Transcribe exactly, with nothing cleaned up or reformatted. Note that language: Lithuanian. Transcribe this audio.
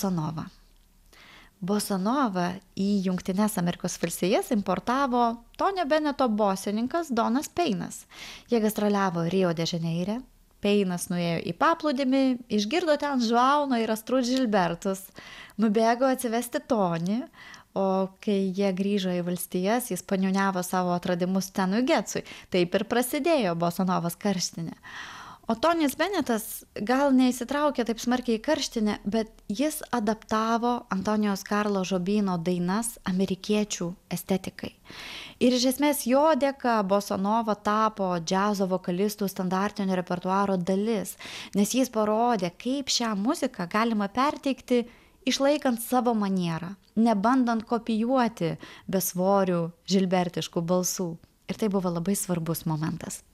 bosanova. Bosanova į Jungtines Amerikos valstijas importavo Tonio Beneto bosininkas Donas Peinas. Jie gastroliavo Rio de Žaneire. Peinas nuėjo į paplūdimį, išgirdo ten Žuauno ir Astrud Žilbertus, nubėgo atsivesti Tonį, o kai jie grįžo į valstijas, jis paniuniavo savo atradimus Stenui Getsui. Taip ir prasidėjo bosanovos karštinė. O Tonis Benetas gal neįsitraukė taip smarkiai į karštinę, bet jis adaptavo Antonijos Karlo žodyno dainas amerikiečių estetikai. Ir iš esmės jo dėka bosanova tapo džiazo vokalistų standartinio repertuaro dalis, nes jis parodė, kaip šią muziką galima perteikti išlaikant savo manierą, nebandant kopijuoti besvorių žilbertiškų balsų. Ir tai buvo labai svarbus momentas.